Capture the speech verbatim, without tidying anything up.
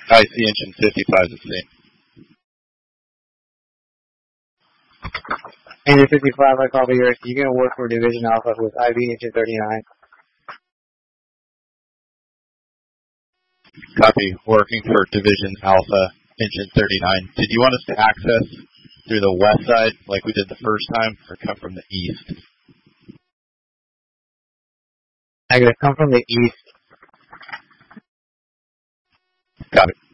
I C engine fifty-five is the same. Engine fifty-five, I copy yours. You can work for Division Alpha with I B engine thirty-nine. Copy. Working for Division Alpha, engine thirty-nine. Did you want us to access through the west side like we did the first time, or come from the east? Negative. Come from the east. Got it.